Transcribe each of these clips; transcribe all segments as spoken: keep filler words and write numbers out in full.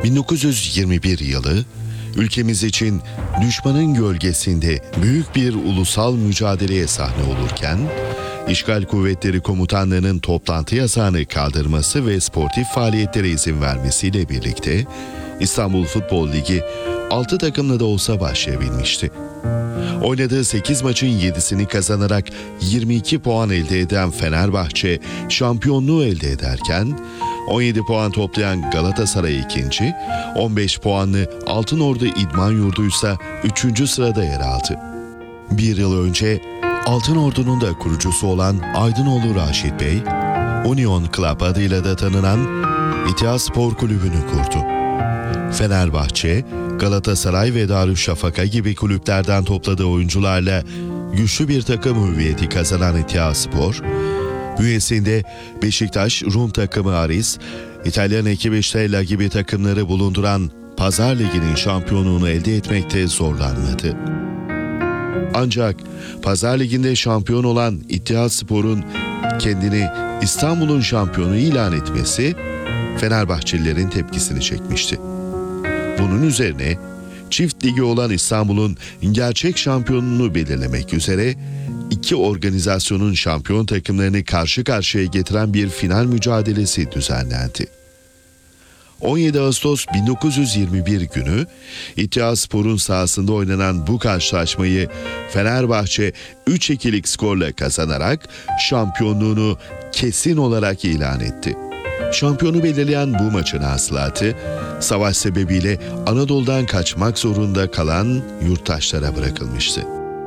bin dokuz yüz yirmi bir yılı, ülkemiz için düşmanın gölgesinde büyük bir ulusal mücadeleye sahne olurken, İşgal Kuvvetleri Komutanlığı'nın toplantı yasağını kaldırması ve sportif faaliyetlere izin vermesiyle birlikte İstanbul Futbol Ligi altı takımla da olsa başlayabilmişti. Oynadığı sekiz maçın yedisini kazanarak yirmi iki puan elde eden Fenerbahçe şampiyonluğu elde ederken, on yedi puan toplayan Galatasaray ikinci, on beş puanlı Altınordu İdman Yurdu'ysa üçüncü sırada yer aldı. Bir yıl önce Altınordu'nun da kurucusu olan Aydınoğlu Raşit Bey, Union Club adıyla da tanınan İttihat Spor Kulübü'nü kurdu. Fenerbahçe, Galatasaray ve Darüşşafaka gibi kulüplerden topladığı oyuncularla güçlü bir takım hüviyeti kazanan İttihat Spor, üyesinde Beşiktaş, Rum takımı Aris, İtalyan ekibi Stella gibi takımları bulunduran Pazar Ligi'nin şampiyonluğunu elde etmekte zorlanmadı. Ancak Pazar Ligi'nde şampiyon olan İttihat Spor'un kendini İstanbul'un şampiyonu ilan etmesi Fenerbahçelilerin tepkisini çekmişti. Bunun üzerine çift ligi olan İstanbul'un gerçek şampiyonunu belirlemek üzere iki organizasyonun şampiyon takımlarını karşı karşıya getiren bir final mücadelesi düzenlendi. on yedi Ağustos bin dokuz yüz yirmi bir günü İttihat Spor'un sahasında oynanan bu karşılaşmayı Fenerbahçe üç ikilik skorla kazanarak şampiyonluğunu kesin olarak ilan etti. Şampiyonu belirleyen bu maçın hasılatı, savaş sebebiyle Anadolu'dan kaçmak zorunda kalan yurttaşlara bırakılmıştı.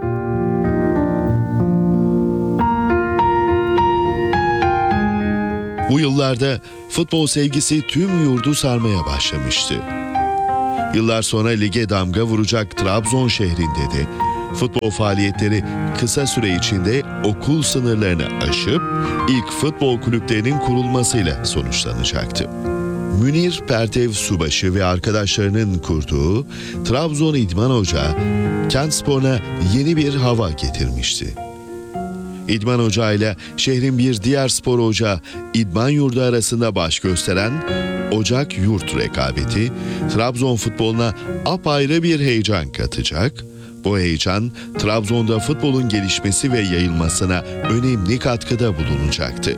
Bu yıllarda futbol sevgisi tüm yurdu sarmaya başlamıştı. Yıllar sonra lige damga vuracak Trabzon şehrinde de futbol faaliyetleri kısa süre içinde okul sınırlarını aşıp ilk futbol kulüplerinin kurulmasıyla sonuçlanacaktı. Münir Pertev Subaşı ve arkadaşlarının kurduğu Trabzon İdman Ocağı, Kentspor'a yeni bir hava getirmişti. İdman Ocağı ile şehrin bir diğer spor ocağı İdman Yurdu arasında baş gösteren Ocak-Yurt rekabeti, Trabzon futboluna apayrı bir heyecan katacak. Bu heyecan, Trabzon'da futbolun gelişmesi ve yayılmasına önemli katkıda bulunacaktı.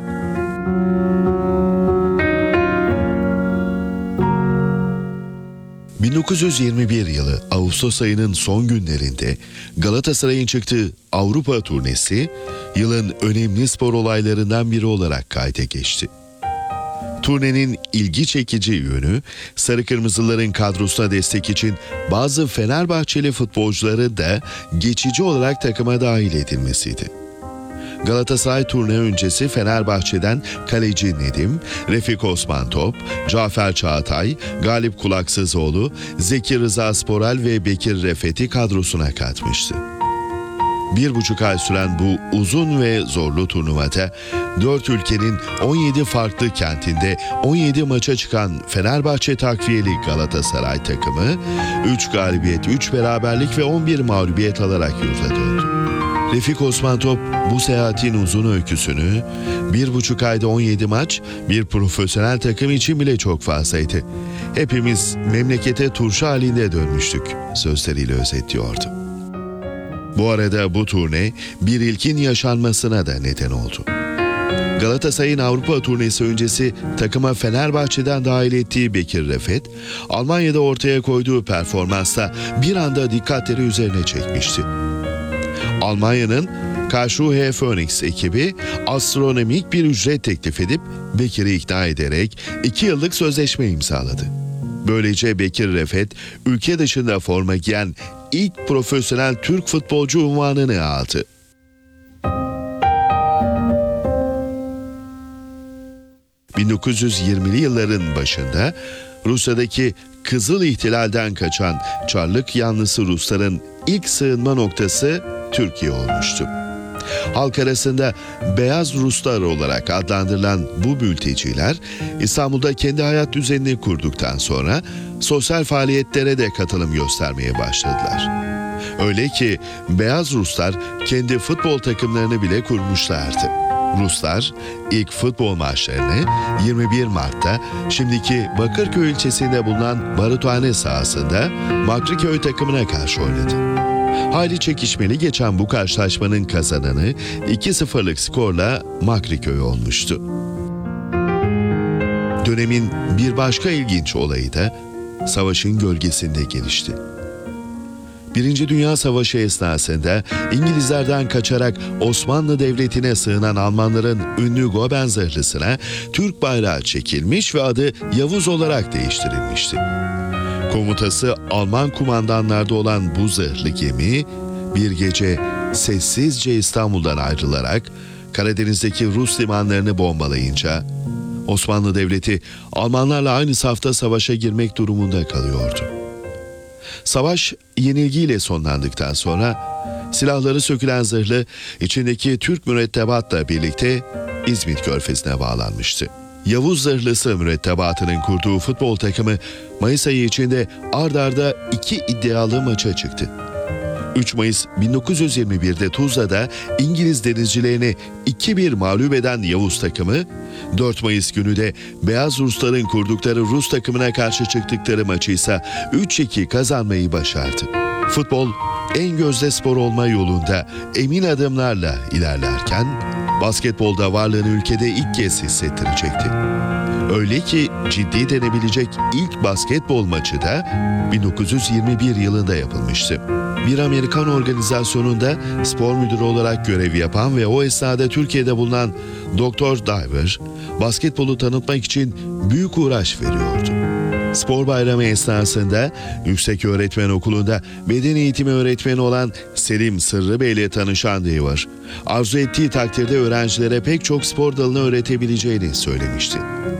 bin dokuz yüz yirmi bir yılı Ağustos ayının son günlerinde Galatasaray'ın çıktığı Avrupa turnesi, yılın önemli spor olaylarından biri olarak kayda geçti. Turnenin ilgi çekici yönü, Sarı Kırmızıların kadrosuna destek için bazı Fenerbahçeli futbolcuları da geçici olarak takıma dahil edilmesiydi. Galatasaray turne öncesi Fenerbahçe'den kaleci Nedim, Refik Osman Top, Cafer Çağatay, Galip Kulaksızoğlu, Zeki Rıza Sporel ve Bekir Refet'i kadrosuna katmıştı. Bir buçuk ay süren bu uzun ve zorlu turnuvada dört ülkenin on yedi farklı kentinde on yedi maça çıkan Fenerbahçe takviyeli Galatasaray takımı üç galibiyet, üç beraberlik ve on bir mağlubiyet alarak yurda döndü. Refik Osman Top bu seyahatin uzun öyküsünü bir buçuk ayda on yedi maç bir profesyonel takım için bile çok fazlaydı. Hepimiz memlekete turşu halinde dönmüştük sözleriyle özetliyordu. Bu arada bu turne bir ilkin yaşanmasına da neden oldu. Galatasaray'ın Avrupa turnesi öncesi takıma Fenerbahçe'den dahil ettiği Bekir Refet, Almanya'da ortaya koyduğu performansla bir anda dikkatleri üzerine çekmişti. Almanya'nın Karlsruhe Phoenix ekibi astronomik bir ücret teklif edip Bekir'i ikna ederek iki yıllık sözleşme imzaladı. Böylece Bekir Refet, ülke dışında forma giyen ilk profesyonel Türk futbolcu unvanını aldı. bin dokuz yüz yirmili yılların başında Rusya'daki Kızıl İhtilal'den kaçan Çarlık yanlısı Rusların ilk sığınma noktası Türkiye olmuştu. Halk arasında Beyaz Ruslar olarak adlandırılan bu mülteciler İstanbul'da kendi hayat düzenini kurduktan sonra sosyal faaliyetlere de katılım göstermeye başladılar. Öyle ki Beyaz Ruslar kendi futbol takımlarını bile kurmuşlardı. Ruslar ilk futbol maçlarını yirmi bir Mart'ta şimdiki Bakırköy ilçesinde bulunan Baruthane sahasında Makriköy takımına karşı oynadı. Hayli çekişmeli geçen bu karşılaşmanın kazananı iki sıfırlık skorla Makriköy olmuştu. Dönemin bir başka ilginç olayı da savaşın gölgesinde gelişti. Birinci Dünya Savaşı esnasında İngilizlerden kaçarak Osmanlı Devleti'ne sığınan Almanların ünlü Goeben zırhlısına Türk bayrağı çekilmiş ve adı Yavuz olarak değiştirilmişti. Komutası Alman kumandanlarda olan bu zırhlı gemi bir gece sessizce İstanbul'dan ayrılarak Karadeniz'deki Rus limanlarını bombalayınca Osmanlı Devleti Almanlarla aynı safta savaşa girmek durumunda kalıyordu. Savaş yenilgiyle sonlandıktan sonra silahları sökülen zırhlı içindeki Türk mürettebatla birlikte İzmit Körfezi'ne bağlanmıştı. Yavuz zırhlısı mürettebatının kurduğu futbol takımı Mayıs ayı içinde ard arda iki iddialı maça çıktı. üç Mayıs bin dokuz yüz yirmi bir'de Tuzla'da İngiliz denizcilerini iki bir mağlup eden Yavuz takımı, dört Mayıs günü de Beyaz Rusların kurdukları Rus takımına karşı çıktıkları maçı ise üç iki kazanmayı başardı. Futbol en gözde spor olma yolunda emin adımlarla ilerlerken basketbolda varlığını ülkede ilk kez hissettirecekti. Öyle ki ciddi denebilecek ilk basketbol maçı da bin dokuz yüz yirmi bir yılında yapılmıştı. Bir Amerikan organizasyonunda spor müdürü olarak görev yapan ve o esnada Türkiye'de bulunan doktor Diver, basketbolu tanıtmak için büyük uğraş veriyordu. Spor bayramı esnasında Yükseköğretmen Okulu'nda beden eğitimi öğretmeni olan Selim Sırrı Bey ile tanışan Diver, arzu ettiği takdirde öğrencilere pek çok spor dalını öğretebileceğini söylemişti.